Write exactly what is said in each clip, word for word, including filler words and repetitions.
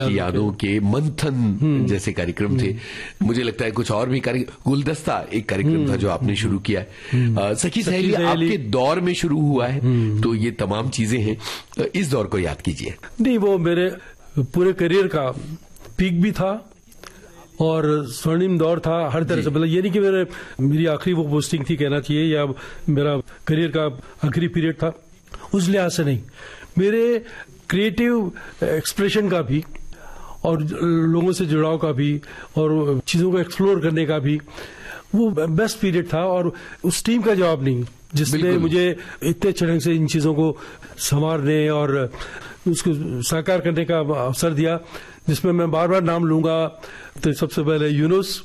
की यादों के मंथन जैसे कार्यक्रम थे। मुझे लगता है कुछ और भी कार्यक्रम, गुलदस्ता एक कार्यक्रम था जो आपने शुरू किया है। सखी सहेली आपके दौर में शुरू हुआ है, तो ये तमाम चीजें हैं। इस दौर को याद कीजिए। नहीं, वो मेरे पूरे करियर का पीक भी था और स्वर्णिम दौर था हर तरह से। मतलब ये नहीं कि मेरे मेरी आखिरी वो पोस्टिंग थी कहना चाहिए, या मेरा करियर का आखिरी पीरियड था, उस लिहाज से नहीं। मेरे क्रिएटिव एक्सप्रेशन का भी और लोगों से जुड़ाव का भी और चीजों को एक्सप्लोर करने का भी वो बेस्ट पीरियड था। और उस टीम का जवाब नहीं जिसने मुझे इतने अच्छे ढंग से इन चीजों को संवारने और उसको साकार करने का अवसर दिया, जिसमें मैं बार बार नाम लूंगा। तो सबसे पहले यूनुस,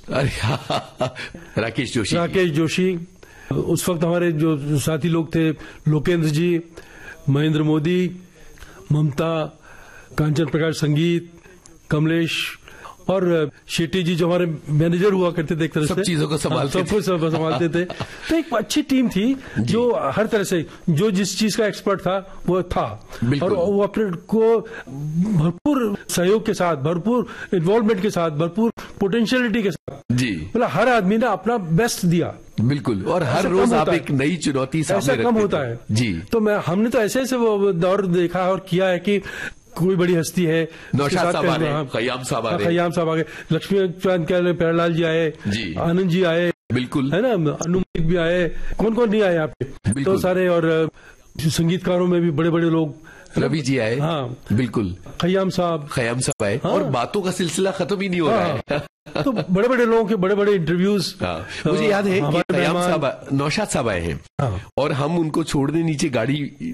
राकेश जोशी राकेश जोशी उस वक्त हमारे जो साथी लोग थे, लोकेंद्र जी, महेंद्र मोदी, ममता, कांचन प्रकाश संगीत, कमलेश और शेट्टी जी जो हमारे मैनेजर हुआ करते थे एक तरह से, सब चीजों को संभालते सब कुछ संभालते थे। तो एक अच्छी टीम थी जो हर तरह से जो जिस चीज का एक्सपर्ट था वो था, और वो अपने को भरपूर सहयोग के साथ, भरपूर इन्वॉल्वमेंट के साथ, भरपूर पोटेंशियलिटी के साथ जी, मतलब हर आदमी ने अपना बेस्ट दिया। बिल्कुल, और हर रोज आप एक नई चुनौती सामने ऐसा कम होता है जी। तो मैं हमने तो ऐसे ऐसे वो दौर देखा और किया है कि कोई बड़ी हस्ती है, नौशाद साहब आ गए, खयाम साहब आ गए, खयाम साहब आ गए, लक्ष्मी चांद के प्यारेलाल जी आए, आनंद जी आए, बिल्कुल है ना, अनुमित भी आए, कौन कौन नहीं आए यहाँ पे, तो सारे। और संगीतकारों में भी बड़े बड़े लोग, रवि जी आए, हाँ बिल्कुल, खयाम साहब खयाम साहब आए, हाँ? और बातों का सिलसिला खत्म ही नहीं हो रहा है। तो बड़े बड़े लोगों के बड़े बड़े इंटरव्यूज। हाँ, मुझे याद है कि खयाम साहब, नौशाद साहब आए हैं, हाँ, और हम उनको छोड़ने नीचे गाड़ी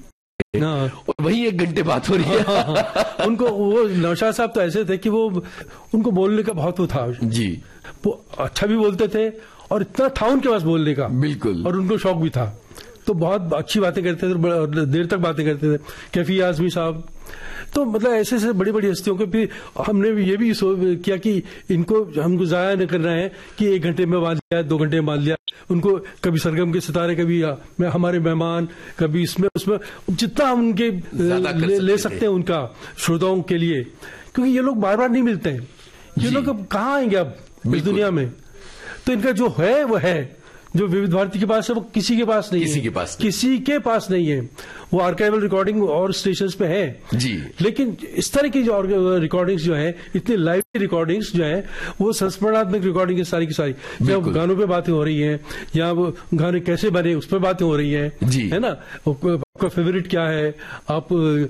और वही एक घंटे बात हो रही है। हाँ, हाँ, उनको वो नौशाद साहब तो ऐसे थे कि वो उनको बोलने का बहुत वो था जी, वो अच्छा भी बोलते थे और इतना था उनके पास बोलने का, बिल्कुल, और उनको शौक भी था, तो बहुत अच्छी बातें करते थे, देर तक बातें करते थे। कैफी आजमी साहब, तो मतलब ऐसे ऐसे बड़ी बड़ी हस्तियों के भी हमने ये भी किया कि इनको हमको जाया न करना है कि एक घंटे में बांध लिया, दो घंटे में बांध लिया। उनको कभी सरगम के सितारे, कभी हमारे मेहमान, कभी इसमें उसमें, जितना हम उनके ले, ले सकते हैं उनका श्रोताओं के लिए, क्योंकि ये लोग बार बार नहीं मिलते हैं। ये लोग अब कहाँ आएंगे अब इस दुनिया में। तो इनका जो है वो है, जो विविध भारती के पास है वो किसी के पास नहीं किसी है, के पास किसी के पास नहीं है। वो आर्काइवल रिकॉर्डिंग और स्टेशंस पे है जी, लेकिन इस तरह की जो रिकॉर्डिंग्स जो है, इतनी लाइव रिकॉर्डिंग्स जो है, वो संस्मरणात्मक रिकॉर्डिंग है सारी की सारी। जब गानों पे बातें हो रही हैं या वो गाने कैसे बने उस पर बातें हो रही हैं जी, है ना, आपका फेवरेट क्या है, आप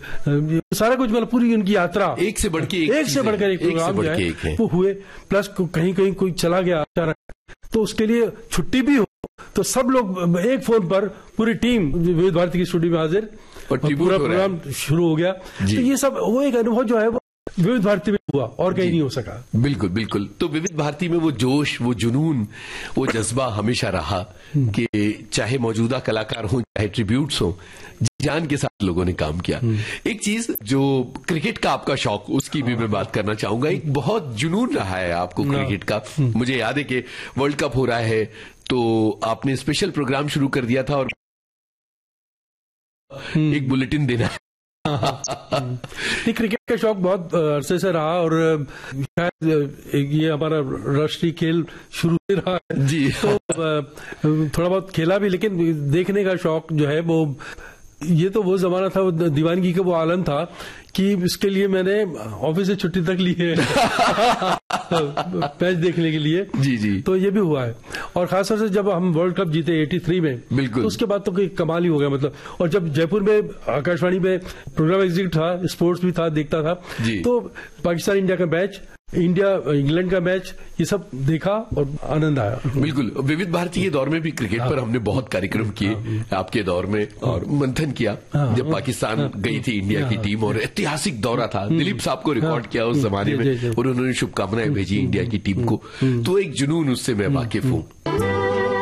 सारा कुछ, मतलब पूरी उनकी यात्रा एक से बढ़ के एक, एक से बढ़कर एक प्रोग्राम जो है वो हुए। प्लस कहीं कहीं कोई चला गया अचानक, तो उसके लिए छुट्टी भी हो, तो सब लोग एक फोन पर, पूरी टीम विविध भारती की स्टूडियो में हाजिर, और पूरा प्रोग्राम शुरू हो गया। तो ये सब वो एक अनुभव जो है वो विविध भारती में हुआ और कहीं नहीं हो सका। बिल्कुल बिल्कुल। तो विविध भारती में वो जोश, वो जुनून, वो जज्बा हमेशा रहा कि चाहे मौजूदा कलाकार हों, चाहे ट्रिब्यूट्स हों, जान के साथ लोगों ने काम किया। एक चीज जो क्रिकेट का आपका शौक, उसकी भी मैं बात करना चाहूंगा। एक बहुत जुनून रहा है आपको क्रिकेट का। मुझे याद है कि वर्ल्ड कप हो रहा है तो आपने स्पेशल प्रोग्राम शुरू कर दिया था और एक बुलेटिन देना है। क्रिकेट का शौक बहुत अरसे से रहा और शायद ये हमारा राष्ट्रीय खेल शुरू से रहा है जी। तो थोड़ा बहुत खेला भी, लेकिन देखने का शौक जो है वो, ये तो वो जमाना था, वो दीवानगी का वो आलम था कि इसके लिए मैंने ऑफिस से छुट्टी तक ली है मैच देखने के लिए जी जी। तो ये भी हुआ है। और खासतौर से जब हम वर्ल्ड कप जीते तिरासी में, बिल्कुल, तो उसके बाद तो कोई कमाल ही हो गया मतलब। और जब जयपुर में आकाशवाणी में प्रोग्राम एग्जीक्यूटिव था, स्पोर्ट्स भी था, देखता था, तो पाकिस्तान इंडिया का मैच, इंडिया इंग्लैंड का मैच, ये सब देखा और आनंद आया। बिल्कुल। विविध भारती के दौर में भी क्रिकेट पर हमने बहुत कार्यक्रम किए आपके दौर में, और मंथन किया जब पाकिस्तान गई थी इंडिया की टीम, और ऐतिहासिक दौरा था। दिलीप साहब को रिकॉर्ड किया उस जमाने में और उन्होंने शुभकामनाएं भेजी इंडिया की टीम को, तो एक जुनून उससे मैं वाकिफ हूँ।